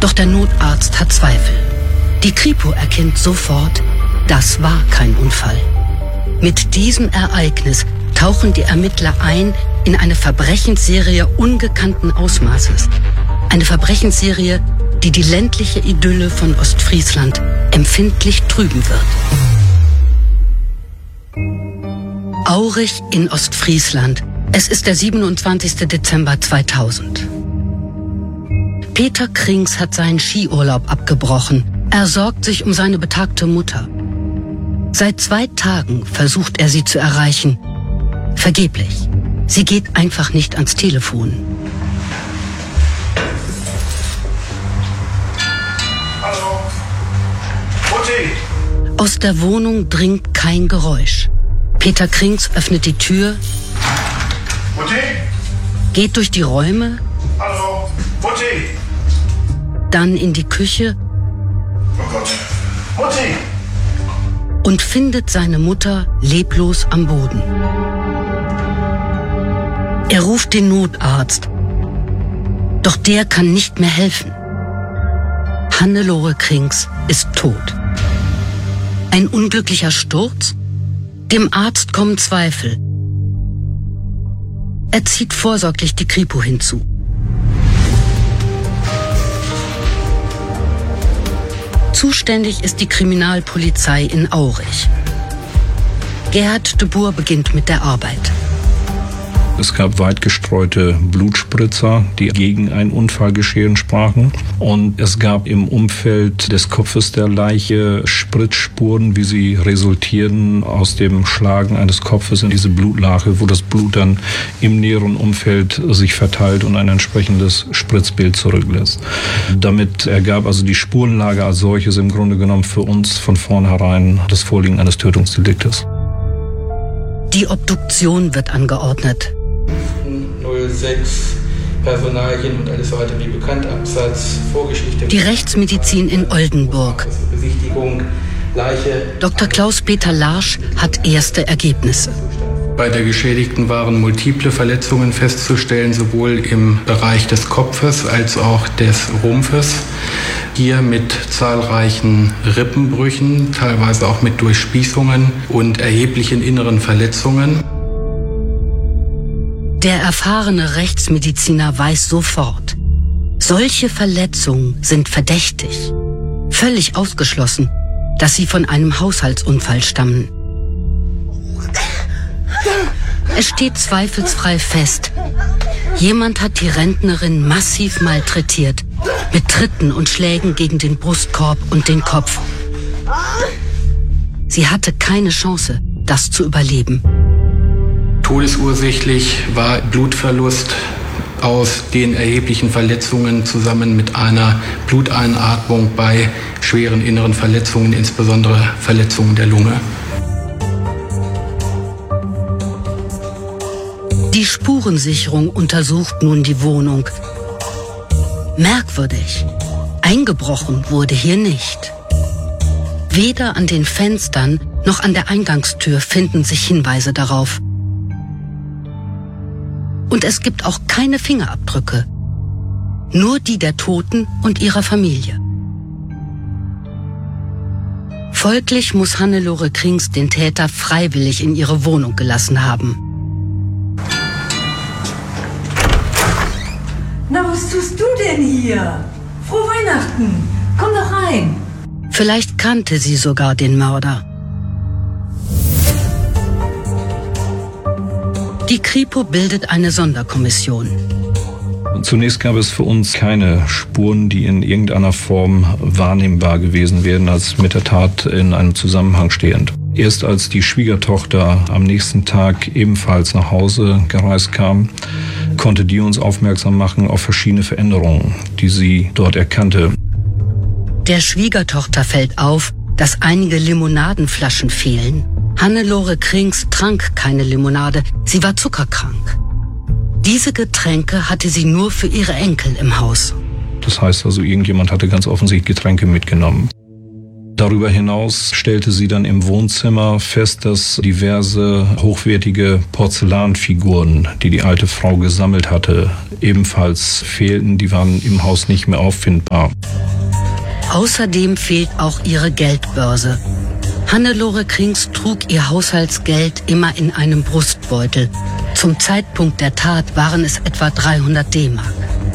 Doch der Notarzt hat Zweifel. Die Kripo erkennt sofort, das war kein Unfall. Mit diesem Ereignis tauchen die Ermittler ein in eine Verbrechensserie ungekannten Ausmaßes. Eine Verbrechensserie, die die ländliche Idylle von Ostfriesland empfindlich trüben wird. Aurich in Ostfriesland. Es ist der 27. Dezember 2000. Peter Krings hat seinen Skiurlaub abgebrochen. Er sorgt sich um seine betagte Mutter. Seit 2 Tagen versucht er sie zu erreichen. Vergeblich. Sie geht einfach nicht ans Telefon. Hallo. Mutti. Aus der Wohnung dringt kein Geräusch. Peter Krings öffnet die Tür, Mutti. geht durch die Räume, Hallo. Mutti. dann in die Küche Oh Gott. Mutti. und findet seine Mutter leblos am Boden. Er ruft den Notarzt, doch der kann nicht mehr helfen. Hannelore Krings ist tot. Ein unglücklicher Sturz? Dem Arzt kommen Zweifel. Er zieht vorsorglich die Kripo hinzu. Zuständig ist die Kriminalpolizei in Aurich. Gerhard de Boer beginnt mit der Arbeit. Es gab weit gestreute Blutspritzer, die gegen ein Unfallgeschehen sprachen. Und es gab im Umfeld des Kopfes der Leiche Spritzspuren, wie sie resultierten aus dem Schlagen eines Kopfes in diese Blutlache, wo das Blut dann im näheren Umfeld sich verteilt und ein entsprechendes Spritzbild zurücklässt. Damit ergab also die Spurenlage als solches im Grunde genommen für uns von vornherein das Vorliegen eines Tötungsdeliktes. Die Obduktion wird angeordnet. 06 Personalien und alles weitere wie bekannt, Absatz, Vorgeschichte. Die Rechtsmedizin in Oldenburg. Besichtigung, Leiche. Dr. Klaus-Peter Larsch hat erste Ergebnisse. Bei der Geschädigten waren multiple Verletzungen festzustellen, sowohl im Bereich des Kopfes als auch des Rumpfes. Hier mit zahlreichen Rippenbrüchen, teilweise auch mit Durchspießungen und erheblichen inneren Verletzungen. Der erfahrene Rechtsmediziner weiß sofort, solche Verletzungen sind verdächtig. Völlig ausgeschlossen, dass sie von einem Haushaltsunfall stammen. Es steht zweifelsfrei fest, jemand hat die Rentnerin massiv malträtiert, mit Tritten und Schlägen gegen den Brustkorb und den Kopf. Sie hatte keine Chance, das zu überleben. Todesursächlich war Blutverlust aus den erheblichen Verletzungen zusammen mit einer Bluteinatmung bei schweren inneren Verletzungen, insbesondere Verletzungen der Lunge. Die Spurensicherung untersucht nun die Wohnung. Merkwürdig, eingebrochen wurde hier nicht. Weder an den Fenstern noch an der Eingangstür finden sich Hinweise darauf. Und es gibt auch keine Fingerabdrücke, nur die der Toten und ihrer Familie. Folglich muss Hannelore Krings den Täter freiwillig in ihre Wohnung gelassen haben. Na, was tust du denn hier? Frohe Weihnachten! Komm doch rein! Vielleicht kannte sie sogar den Mörder. Die Kripo bildet eine Sonderkommission. Zunächst gab es für uns keine Spuren, die in irgendeiner Form wahrnehmbar gewesen wären, als mit der Tat in einem Zusammenhang stehend. Erst als die Schwiegertochter am nächsten Tag ebenfalls nach Hause gereist kam, konnte die uns aufmerksam machen auf verschiedene Veränderungen, die sie dort erkannte. Der Schwiegertochter fällt auf, dass einige Limonadenflaschen fehlen. Hannelore Krings trank keine Limonade, sie war zuckerkrank. Diese Getränke hatte sie nur für ihre Enkel im Haus. Das heißt also, irgendjemand hatte ganz offensichtlich Getränke mitgenommen. Darüber hinaus stellte sie dann im Wohnzimmer fest, dass diverse hochwertige Porzellanfiguren, die die alte Frau gesammelt hatte, ebenfalls fehlten. Die waren im Haus nicht mehr auffindbar. Außerdem fehlt auch ihre Geldbörse. Hannelore Krings trug ihr Haushaltsgeld immer in einem Brustbeutel. Zum Zeitpunkt der Tat waren es etwa 300 D-Mark.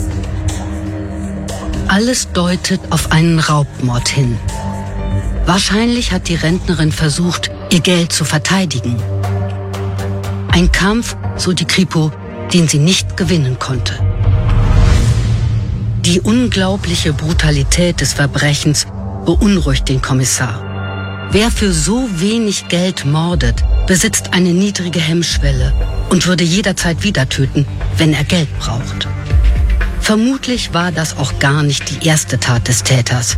Alles deutet auf einen Raubmord hin. Wahrscheinlich hat die Rentnerin versucht, ihr Geld zu verteidigen. Ein Kampf, so die Kripo, den sie nicht gewinnen konnte. Die unglaubliche Brutalität des Verbrechens beunruhigt den Kommissar. Wer für so wenig Geld mordet, besitzt eine niedrige Hemmschwelle und würde jederzeit wieder töten, wenn er Geld braucht. Vermutlich war das auch gar nicht die erste Tat des Täters.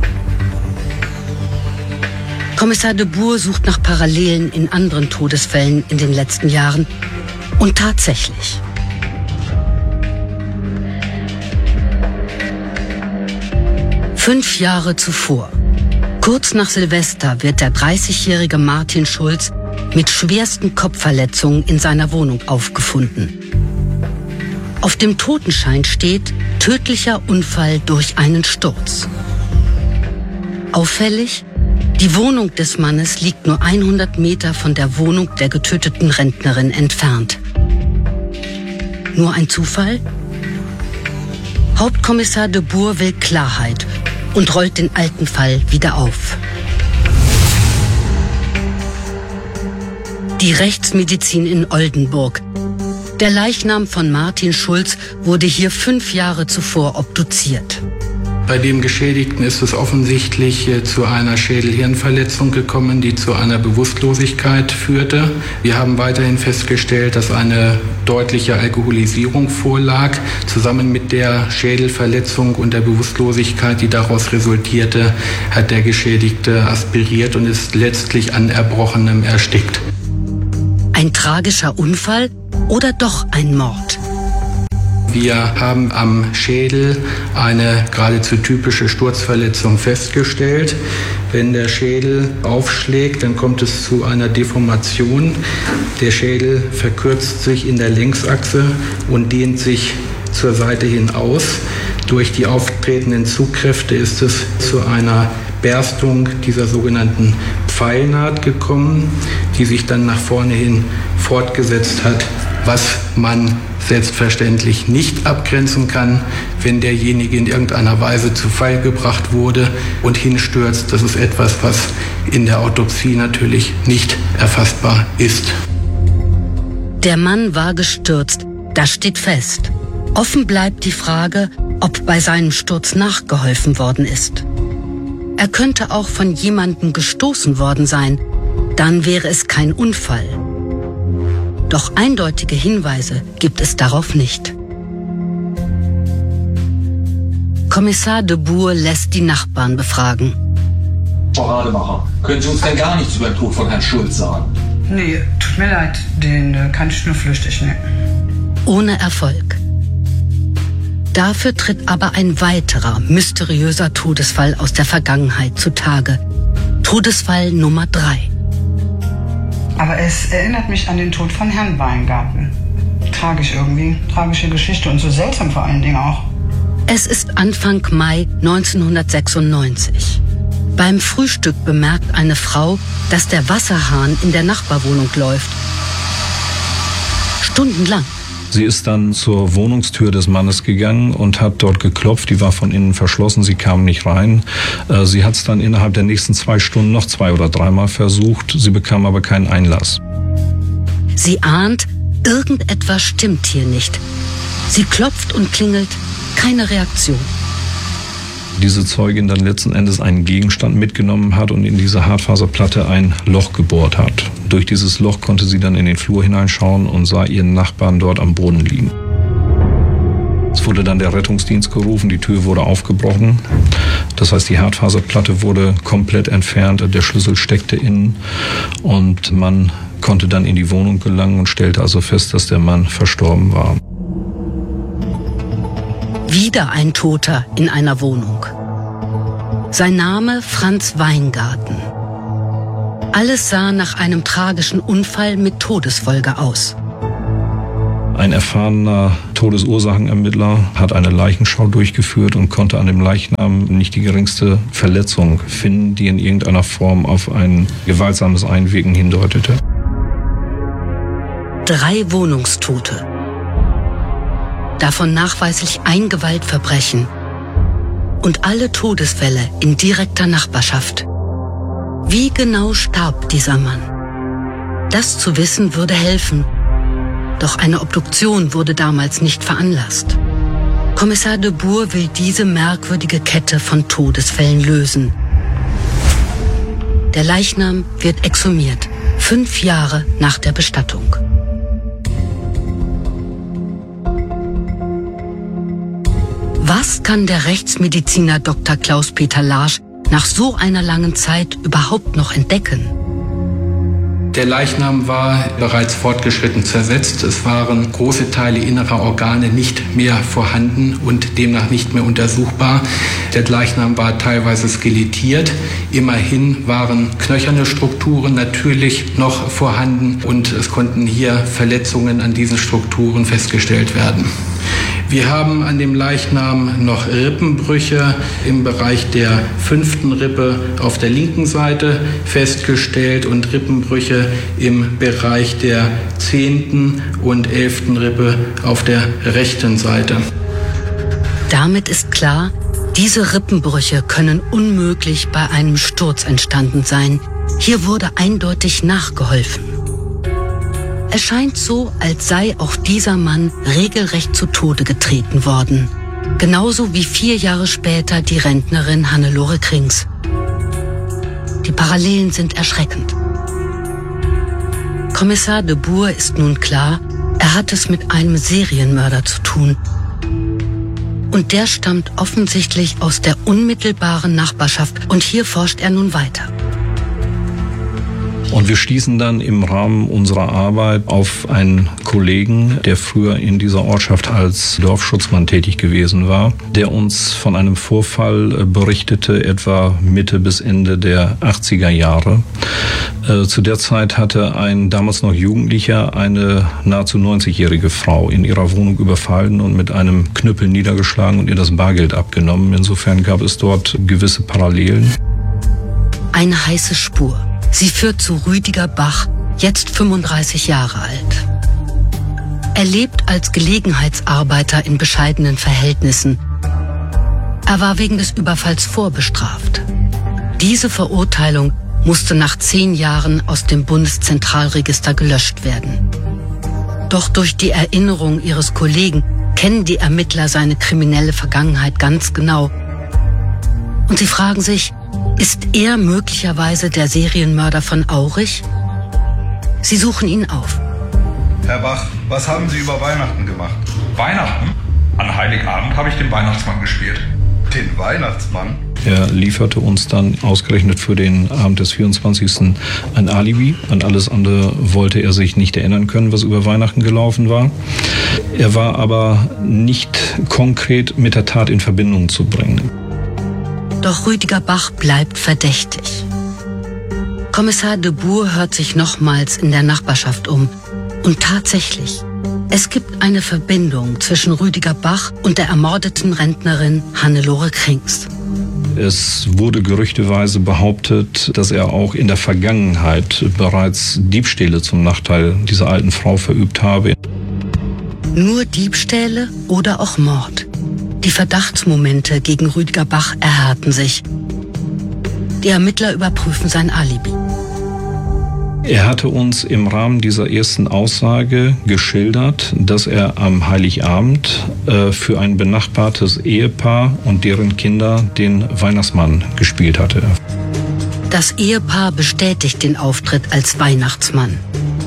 Kommissar de Boer sucht nach Parallelen in anderen Todesfällen in den letzten Jahren. Und tatsächlich. Fünf Jahre zuvor, kurz nach Silvester, wird der 30-jährige Martin Schulz mit schwersten Kopfverletzungen in seiner Wohnung aufgefunden. Auf dem Totenschein steht tödlicher Unfall durch einen Sturz. Auffällig, die Wohnung des Mannes liegt nur 100 Meter von der Wohnung der getöteten Rentnerin entfernt. Nur ein Zufall? Hauptkommissar de Boer will Klarheit und rollt den alten Fall wieder auf. Die Rechtsmedizin in Oldenburg. Der Leichnam von Martin Schulz wurde hier 5 Jahre zuvor obduziert. Bei dem Geschädigten ist es offensichtlich zu einer Schädel-Hirnverletzung gekommen, die zu einer Bewusstlosigkeit führte. Wir haben weiterhin festgestellt, dass eine deutliche Alkoholisierung vorlag. Zusammen mit der Schädelverletzung und der Bewusstlosigkeit, die daraus resultierte, hat der Geschädigte aspiriert und ist letztlich an Erbrochenem erstickt. Ein tragischer Unfall oder doch ein Mord? Wir haben am Schädel eine geradezu typische Sturzverletzung festgestellt. Wenn der Schädel aufschlägt, dann kommt es zu einer Deformation. Der Schädel verkürzt sich in der Längsachse und dehnt sich zur Seite hin aus. Durch die auftretenden Zugkräfte ist es zu einer Berstung dieser sogenannten Pfeilnaht gekommen, die sich dann nach vorne hin fortgesetzt hat, was man selbstverständlich nicht abgrenzen kann, wenn derjenige in irgendeiner Weise zu Fall gebracht wurde und hinstürzt. Das ist etwas, was in der Autopsie natürlich nicht erfassbar ist. Der Mann war gestürzt, das steht fest. Offen bleibt die Frage, ob bei seinem Sturz nachgeholfen worden ist. Er könnte auch von jemandem gestoßen worden sein, dann wäre es kein Unfall. Doch eindeutige Hinweise gibt es darauf nicht. Kommissar de Boer lässt die Nachbarn befragen. Frau Rademacher, können Sie uns denn gar nichts über den Tod von Herrn Schulz sagen? Nee, tut mir leid, den kann ich nur flüchtig nehmen. Ohne Erfolg. Dafür tritt aber ein weiterer mysteriöser Todesfall aus der Vergangenheit zutage. Todesfall Nummer 3. Aber es erinnert mich an den Tod von Herrn Weingarten. Tragisch irgendwie, tragische Geschichte und so seltsam vor allen Dingen auch. Es ist Anfang Mai 1996. Beim Frühstück bemerkt eine Frau, dass der Wasserhahn in der Nachbarwohnung läuft. Stundenlang. Sie ist dann zur Wohnungstür des Mannes gegangen und hat dort geklopft. Die war von innen verschlossen, sie kam nicht rein. Sie hat es dann innerhalb der nächsten 2 Stunden noch 2 oder 3 Mal versucht. Sie bekam aber keinen Einlass. Sie ahnt, irgendetwas stimmt hier nicht. Sie klopft und klingelt, keine Reaktion. Diese Zeugin dann letzten Endes einen Gegenstand mitgenommen hat und in diese Hartfaserplatte ein Loch gebohrt hat. Durch dieses Loch konnte sie dann in den Flur hineinschauen und sah ihren Nachbarn dort am Boden liegen. Es wurde dann der Rettungsdienst gerufen, die Tür wurde aufgebrochen. Das heißt, die Hartfaserplatte wurde komplett entfernt, der Schlüssel steckte innen und man konnte dann in die Wohnung gelangen und stellte also fest, dass der Mann verstorben war. Wieder ein Toter in einer Wohnung. Sein Name Franz Weingarten. Alles sah nach einem tragischen Unfall mit Todesfolge aus. Ein erfahrener Todesursachenermittler hat eine Leichenschau durchgeführt und konnte an dem Leichnam nicht die geringste Verletzung finden, die in irgendeiner Form auf ein gewaltsames Einwirken hindeutete. 3 Wohnungstote. Davon nachweislich ein Gewaltverbrechen. Und alle Todesfälle in direkter Nachbarschaft. Wie genau starb dieser Mann? Das zu wissen würde helfen. Doch eine Obduktion wurde damals nicht veranlasst. Kommissar de Boer will diese merkwürdige Kette von Todesfällen lösen. Der Leichnam wird exhumiert, 5 Jahre nach der Bestattung. Was kann der Rechtsmediziner Dr. Klaus-Peter Larsch nach so einer langen Zeit überhaupt noch entdecken? Der Leichnam war bereits fortgeschritten zersetzt. Es waren große Teile innerer Organe nicht mehr vorhanden und demnach nicht mehr untersuchbar. Der Leichnam war teilweise skelettiert. Immerhin waren knöcherne Strukturen natürlich noch vorhanden und es konnten hier Verletzungen an diesen Strukturen festgestellt werden. Wir haben an dem Leichnam noch Rippenbrüche im Bereich der 5. Rippe auf der linken Seite festgestellt und Rippenbrüche im Bereich der 10. und 11. Rippe auf der rechten Seite. Damit ist klar, diese Rippenbrüche können unmöglich bei einem Sturz entstanden sein. Hier wurde eindeutig nachgeholfen. Es scheint so, als sei auch dieser Mann regelrecht zu Tode getreten worden. Genauso wie 4 Jahre später die Rentnerin Hannelore Krings. Die Parallelen sind erschreckend. Kommissar de Boer ist nun klar, er hat es mit einem Serienmörder zu tun. Und der stammt offensichtlich aus der unmittelbaren Nachbarschaft und hier forscht er nun weiter. Und wir stießen dann im Rahmen unserer Arbeit auf einen Kollegen, der früher in dieser Ortschaft als Dorfschutzmann tätig gewesen war, der uns von einem Vorfall berichtete, etwa Mitte bis Ende der 80er Jahre. Zu der Zeit hatte ein damals noch Jugendlicher eine nahezu 90-jährige Frau in ihrer Wohnung überfallen und mit einem Knüppel niedergeschlagen und ihr das Bargeld abgenommen. Insofern gab es dort gewisse Parallelen. Eine heiße Spur. Sie führt zu Rüdiger Bach, jetzt 35 Jahre alt. Er lebt als Gelegenheitsarbeiter in bescheidenen Verhältnissen. Er war wegen des Überfalls vorbestraft. Diese Verurteilung musste nach 10 Jahren aus dem Bundeszentralregister gelöscht werden. Doch durch die Erinnerung ihres Kollegen kennen die Ermittler seine kriminelle Vergangenheit ganz genau. Und sie fragen sich, ist er möglicherweise der Serienmörder von Aurich? Sie suchen ihn auf. Herr Bach, was haben Sie über Weihnachten gemacht? Weihnachten? An Heiligabend habe ich den Weihnachtsmann gespielt. Den Weihnachtsmann? Er lieferte uns dann ausgerechnet für den Abend des 24. ein Alibi. An alles andere wollte er sich nicht erinnern können, was über Weihnachten gelaufen war. Er war aber nicht konkret mit der Tat in Verbindung zu bringen. Doch Rüdiger Bach bleibt verdächtig. Kommissar de Boer hört sich nochmals in der Nachbarschaft um. Und tatsächlich, es gibt eine Verbindung zwischen Rüdiger Bach und der ermordeten Rentnerin Hannelore Krings. Es wurde gerüchteweise behauptet, dass er auch in der Vergangenheit bereits Diebstähle zum Nachteil dieser alten Frau verübt habe. Nur Diebstähle oder auch Mord? Die Verdachtsmomente gegen Rüdiger Bach erhärten sich. Die Ermittler überprüfen sein Alibi. Er hatte uns im Rahmen dieser ersten Aussage geschildert, dass er am Heiligabend für ein benachbartes Ehepaar und deren Kinder den Weihnachtsmann gespielt hatte. Das Ehepaar bestätigt den Auftritt als Weihnachtsmann.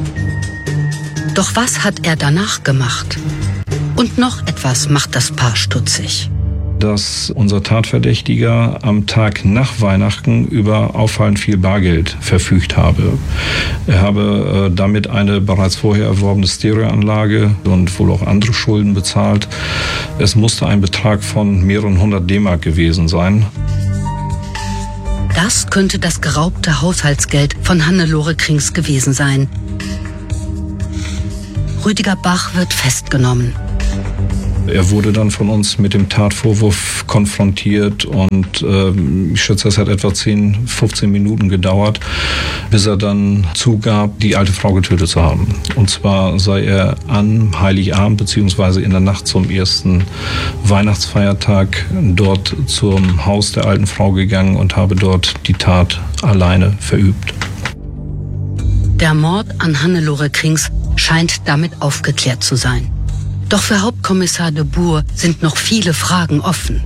Doch was hat er danach gemacht? Und noch etwas macht das Paar stutzig. Dass unser Tatverdächtiger am Tag nach Weihnachten über auffallend viel Bargeld verfügt habe. Er habe damit eine bereits vorher erworbene Stereoanlage und wohl auch andere Schulden bezahlt. Es musste ein Betrag von mehreren 100 D-Mark gewesen sein. Das könnte das geraubte Haushaltsgeld von Hannelore Krings gewesen sein. Rüdiger Bach wird festgenommen. Er wurde dann von uns mit dem Tatvorwurf konfrontiert und ich schätze, es hat etwa 10, 15 Minuten gedauert, bis er dann zugab, die alte Frau getötet zu haben. Und zwar sei er an Heiligabend bzw. in der Nacht zum ersten Weihnachtsfeiertag dort zum Haus der alten Frau gegangen und habe dort die Tat alleine verübt. Der Mord an Hannelore Krings scheint damit aufgeklärt zu sein. Doch für Hauptkommissar de Boer sind noch viele Fragen offen.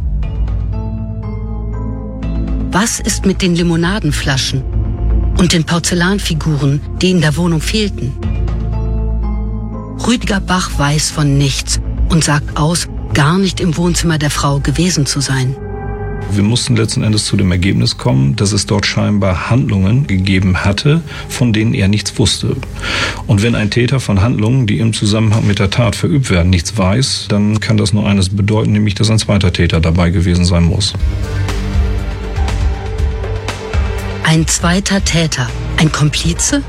Was ist mit den Limonadenflaschen und den Porzellanfiguren, die in der Wohnung fehlten? Rüdiger Bach weiß von nichts und sagt aus, gar nicht im Wohnzimmer der Frau gewesen zu sein. Wir mussten letzten Endes zu dem Ergebnis kommen, dass es dort scheinbar Handlungen gegeben hatte, von denen er nichts wusste. Und wenn ein Täter von Handlungen, die im Zusammenhang mit der Tat verübt werden, nichts weiß, dann kann das nur eines bedeuten, nämlich dass ein zweiter Täter dabei gewesen sein muss. Ein zweiter Täter, ein Komplize?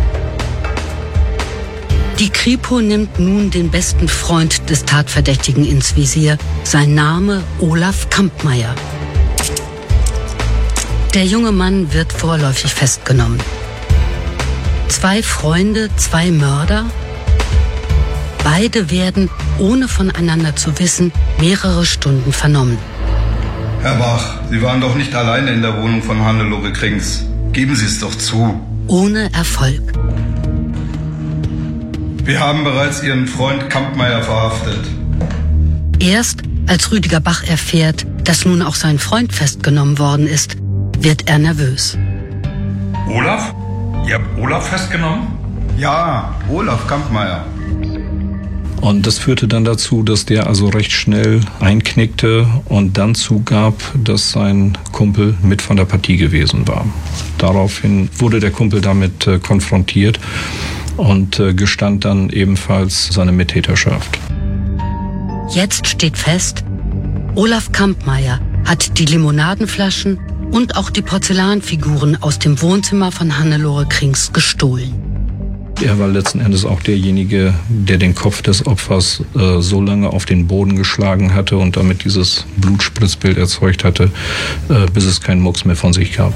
Die Kripo nimmt nun den besten Freund des Tatverdächtigen ins Visier, sein Name Olaf Kampmeier. Der junge Mann wird vorläufig festgenommen. 2 Freunde, 2 Mörder? Beide werden, ohne voneinander zu wissen, mehrere Stunden vernommen. Herr Bach, Sie waren doch nicht alleine in der Wohnung von Hannelore Krings. Geben Sie es doch zu. Ohne Erfolg. Wir haben bereits Ihren Freund Kampmeier verhaftet. Erst als Rüdiger Bach erfährt, dass nun auch sein Freund festgenommen worden ist, wird er nervös. Olaf? Ihr habt Olaf festgenommen? Ja, Olaf Kampmeier. Und das führte dann dazu, dass der also recht schnell einknickte und dann zugab, dass sein Kumpel mit von der Partie gewesen war. Daraufhin wurde der Kumpel damit konfrontiert und gestand dann ebenfalls seine Mittäterschaft. Jetzt steht fest, Olaf Kampmeier hat die Limonadenflaschen und auch die Porzellanfiguren aus dem Wohnzimmer von Hannelore Krings gestohlen. Er war letzten Endes auch derjenige, der den Kopf des Opfers so lange auf den Boden geschlagen hatte und damit dieses Blutspritzbild erzeugt hatte, bis es keinen Mucks mehr von sich gab.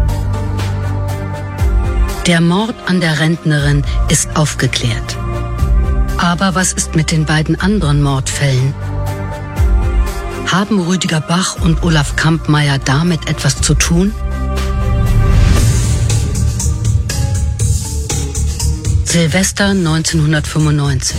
Der Mord an der Rentnerin ist aufgeklärt. Aber was ist mit den beiden anderen Mordfällen? Haben Rüdiger Bach und Olaf Kampmeier damit etwas zu tun? Silvester 1995.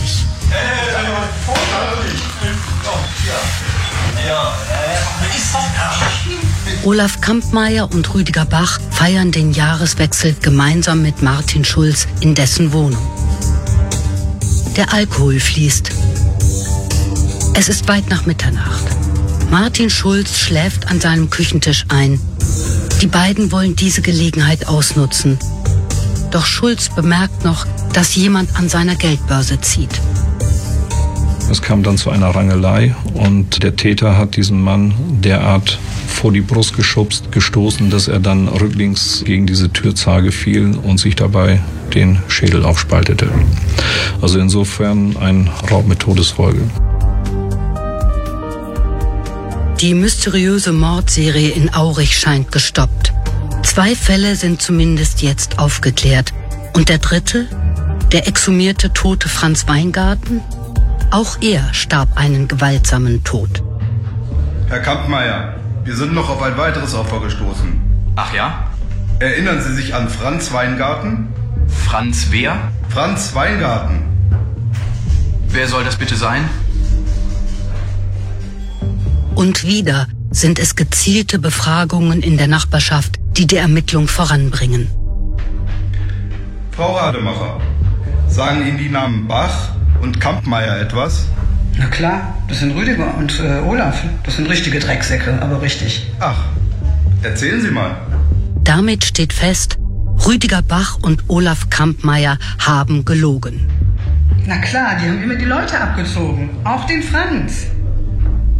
Olaf Kampmeier und Rüdiger Bach feiern den Jahreswechsel gemeinsam mit Martin Schulz in dessen Wohnung. Der Alkohol fließt. Es ist weit nach Mitternacht. Martin Schulz schläft an seinem Küchentisch ein. Die beiden wollen diese Gelegenheit ausnutzen. Doch Schulz bemerkt noch, dass jemand an seiner Geldbörse zieht. Es kam dann zu einer Rangelei und der Täter hat diesen Mann derart vor die Brust geschubst, gestoßen, dass er dann rücklings gegen diese Türzage fiel und sich dabei den Schädel aufspaltete. Also insofern ein Raub mit Todesfolge. Die mysteriöse Mordserie in Aurich scheint gestoppt. 2 Fälle sind zumindest jetzt aufgeklärt. Und der dritte, der exhumierte tote Franz Weingarten? Auch er starb einen gewaltsamen Tod. Herr Kampmeier, wir sind noch auf ein weiteres Opfer gestoßen. Ach ja? Erinnern Sie sich an Franz Weingarten? Franz wer? Franz Weingarten. Wer soll das bitte sein? Und wieder sind es gezielte Befragungen in der Nachbarschaft, die die Ermittlung voranbringen. Frau Rademacher, sagen Ihnen die Namen Bach und Kampmeier etwas? Na klar, das sind Rüdiger und Olaf. Das sind richtige Drecksäcke, aber richtig. Ach, erzählen Sie mal. Damit steht fest, Rüdiger Bach und Olaf Kampmeier haben gelogen. Na klar, die haben immer die Leute abgezogen. Auch den Franz.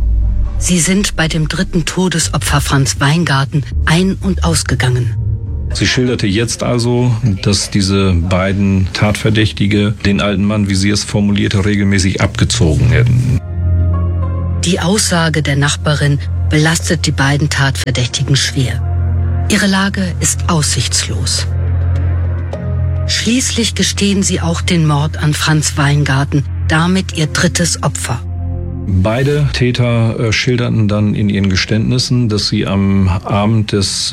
Sie sind bei dem dritten Todesopfer Franz Weingarten ein- und ausgegangen. Sie schilderte jetzt also, dass diese beiden Tatverdächtige den alten Mann, wie sie es formulierte, regelmäßig abgezogen hätten. Die Aussage der Nachbarin belastet die beiden Tatverdächtigen schwer. Ihre Lage ist aussichtslos. Schließlich gestehen sie auch den Mord an Franz Weingarten, damit ihr drittes Opfer. Beide Täter schilderten dann in ihren Geständnissen, dass sie am Abend des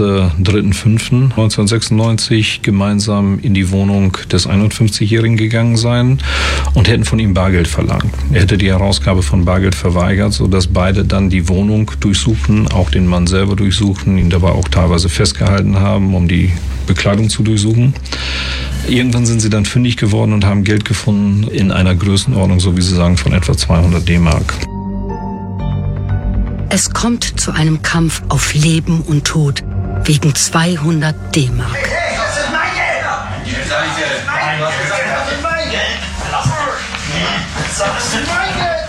3.5.1996 gemeinsam in die Wohnung des 51-Jährigen gegangen seien und hätten von ihm Bargeld verlangt. Er hätte die Herausgabe von Bargeld verweigert, sodass beide dann die Wohnung durchsuchten, auch den Mann selber durchsuchten, ihn dabei auch teilweise festgehalten haben, um die Bekleidung zu durchsuchen. Irgendwann sind sie dann fündig geworden und haben Geld gefunden in einer Größenordnung, so wie sie sagen, von etwa 200 D-Mark. Es kommt zu einem Kampf auf Leben und Tod wegen 200 D-Mark. Hey, das ist mein Geld! Das ist mein Geld! Das ist mein Geld!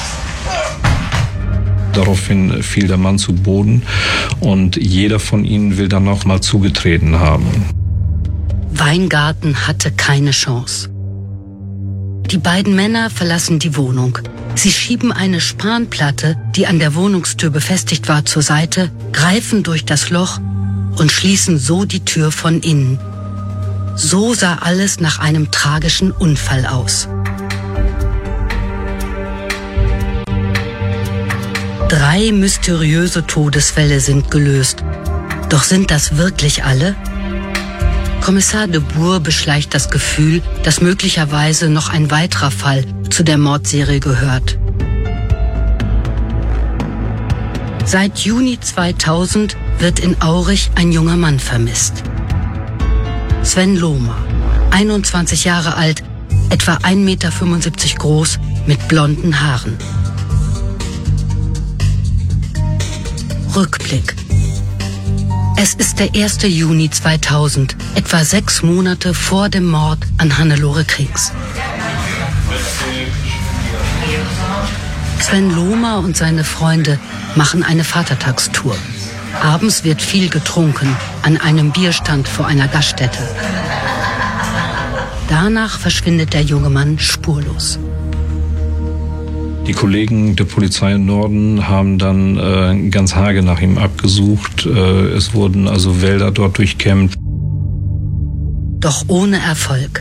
Daraufhin fiel der Mann zu Boden und jeder von ihnen will dann noch mal zugetreten haben. Weingarten hatte keine Chance. Die beiden Männer verlassen die Wohnung. Sie schieben eine Spanplatte, die an der Wohnungstür befestigt war, zur Seite, greifen durch das Loch und schließen so die Tür von innen. So sah alles nach einem tragischen Unfall aus. 3 mysteriöse Todesfälle sind gelöst. Doch sind das wirklich alle? Kommissar de Boer beschleicht das Gefühl, dass möglicherweise noch ein weiterer Fall zu der Mordserie gehört. Seit Juni 2000 wird in Aurich ein junger Mann vermisst. Sven Lohmer, 21 Jahre alt, etwa 1,75 Meter groß, mit blonden Haaren. Rückblick. Es ist der 1. Juni 2000, etwa 6 Monate vor dem Mord an Hannelore Krings. Sven Lohmer und seine Freunde machen eine Vatertagstour. Abends wird viel getrunken, an einem Bierstand vor einer Gaststätte. Danach verschwindet der junge Mann spurlos. Die Kollegen der Polizei im Norden haben dann ganz Hage nach ihm abgesucht. Es wurden also Wälder dort durchkämmt. Doch ohne Erfolg.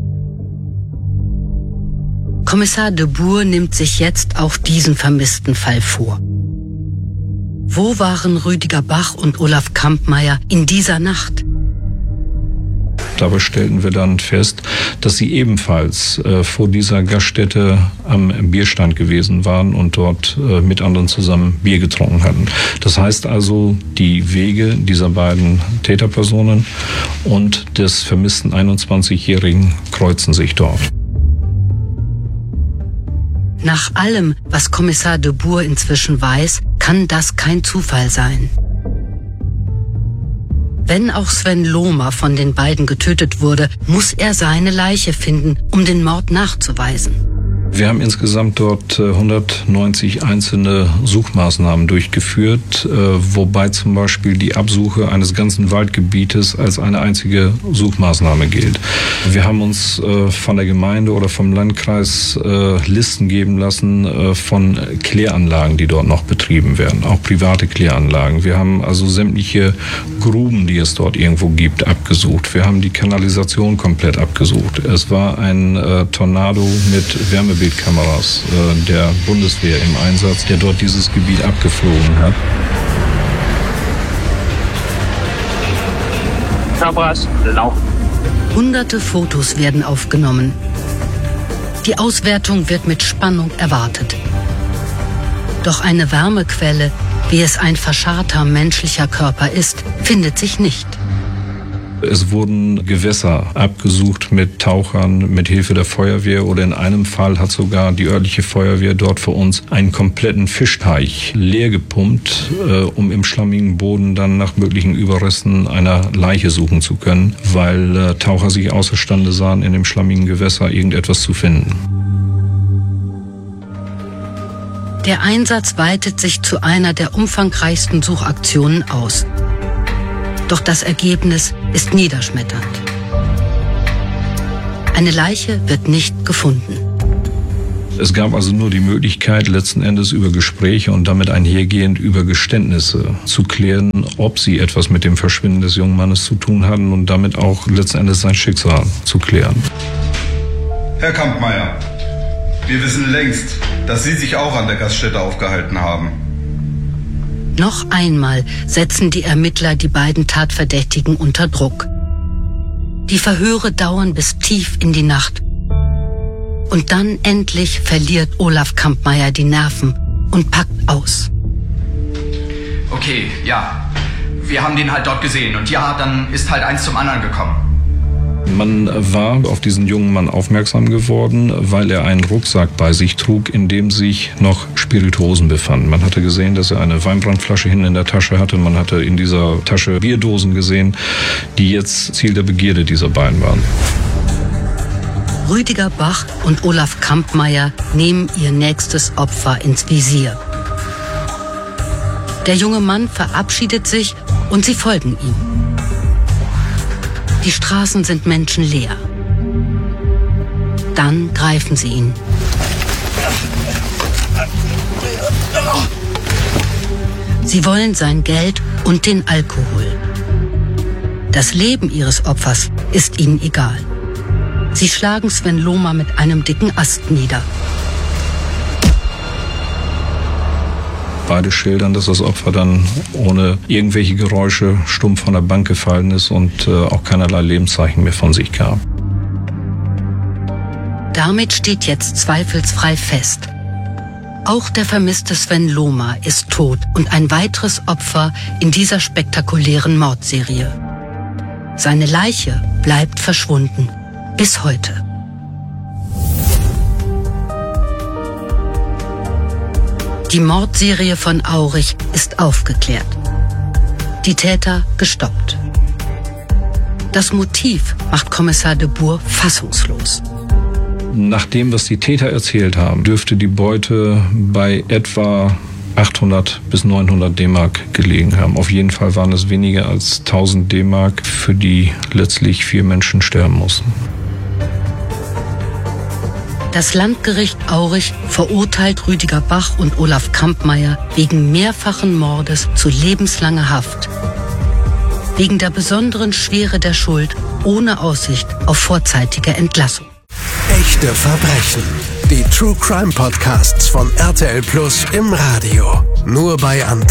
Kommissar de Boer nimmt sich jetzt auch diesen vermissten Fall vor. Wo waren Rüdiger Bach und Olaf Kampmeier in dieser Nacht? Dabei stellten wir dann fest, dass sie ebenfalls vor dieser Gaststätte am Bierstand gewesen waren und dort mit anderen zusammen Bier getrunken hatten. Das heißt also, die Wege dieser beiden Täterpersonen und des vermissten 21-Jährigen kreuzen sich dort. Nach allem, was Kommissar de Boer inzwischen weiß, kann das kein Zufall sein. Wenn auch Sven Lohmer von den beiden getötet wurde, muss er seine Leiche finden, um den Mord nachzuweisen. Wir haben insgesamt dort 190 einzelne Suchmaßnahmen durchgeführt, wobei zum Beispiel die Absuche eines ganzen Waldgebietes als eine einzige Suchmaßnahme gilt. Wir haben uns von der Gemeinde oder vom Landkreis Listen geben lassen von Kläranlagen, die dort noch betrieben werden, auch private Kläranlagen. Wir haben also sämtliche Gruben, die es dort irgendwo gibt, abgesucht. Wir haben die Kanalisation komplett abgesucht. Es war ein Tornado mit Wärmebildkameras der Bundeswehr im Einsatz, der dort dieses Gebiet abgeflogen hat. Kameras laufen. Hunderte Fotos werden aufgenommen. Die Auswertung wird mit Spannung erwartet. Doch eine Wärmequelle, wie es ein verscharrter menschlicher Körper ist, findet sich nicht. Es wurden Gewässer abgesucht mit Tauchern, mit Hilfe der Feuerwehr, oder in einem Fall hat sogar die örtliche Feuerwehr dort für uns einen kompletten Fischteich leer gepumpt, um im schlammigen Boden dann nach möglichen Überresten einer Leiche suchen zu können, weil Taucher sich außerstande sahen, in dem schlammigen Gewässer irgendetwas zu finden. Der Einsatz weitet sich zu einer der umfangreichsten Suchaktionen aus. Doch das Ergebnis ist niederschmetternd. Eine Leiche wird nicht gefunden. Es gab also nur die Möglichkeit, letzten Endes über Gespräche und damit einhergehend über Geständnisse zu klären, ob sie etwas mit dem Verschwinden des jungen Mannes zu tun hatten und damit auch letzten Endes sein Schicksal zu klären. Herr Kampmeier, wir wissen längst, dass Sie sich auch an der Gaststätte aufgehalten haben. Noch einmal setzen die Ermittler die beiden Tatverdächtigen unter Druck. Die Verhöre dauern bis tief in die Nacht. Und dann endlich verliert Olaf Kampmeier die Nerven und packt aus. Okay, ja. Wir haben den halt dort gesehen und ja, dann ist halt eins zum anderen gekommen. Man war auf diesen jungen Mann aufmerksam geworden, weil er einen Rucksack bei sich trug, in dem sich noch Spirituosen befanden. Man hatte gesehen, dass er eine Weinbrandflasche hinten in der Tasche hatte. Man hatte in dieser Tasche Bierdosen gesehen, die jetzt Ziel der Begierde dieser beiden waren. Rüdiger Bach und Olaf Kampmeier nehmen ihr nächstes Opfer ins Visier. Der junge Mann verabschiedet sich und sie folgen ihm. Die Straßen sind menschenleer. Dann greifen sie ihn. Sie wollen sein Geld und den Alkohol. Das Leben ihres Opfers ist ihnen egal. Sie schlagen Sven Lohmer mit einem dicken Ast nieder. Beide schildern, dass das Opfer dann ohne irgendwelche Geräusche stumpf von der Bank gefallen ist und auch keinerlei Lebenszeichen mehr von sich gab. Damit steht jetzt zweifelsfrei fest: Auch der vermisste Sven Lohmer ist tot und ein weiteres Opfer in dieser spektakulären Mordserie. Seine Leiche bleibt verschwunden. Bis heute. Die Mordserie von Aurich ist aufgeklärt. Die Täter gestoppt. Das Motiv macht Kommissar de Boer fassungslos. Nach dem, was die Täter erzählt haben, dürfte die Beute bei etwa 800 bis 900 D-Mark gelegen haben. Auf jeden Fall waren es weniger als 1000 D-Mark, für die letztlich 4 Menschen sterben mussten. Das Landgericht Aurich verurteilt Rüdiger Bach und Olaf Kampmeier wegen mehrfachen Mordes zu lebenslanger Haft. Wegen der besonderen Schwere der Schuld ohne Aussicht auf vorzeitige Entlassung. Echte Verbrechen. Die True Crime Podcasts von RTL Plus im Radio. Nur bei Antenne.